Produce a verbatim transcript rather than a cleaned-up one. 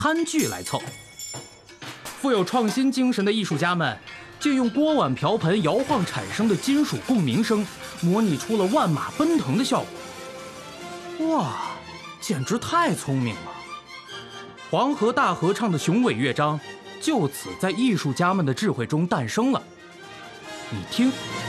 餐具来凑。富有创新精神的艺术家们，借用锅碗瓢盆摇晃产生的金属共鸣声，模拟出了万马奔腾的效果。哇，简直太聪明了！黄河大合唱的雄伟乐章，就此在艺术家们的智慧中诞生了。你听。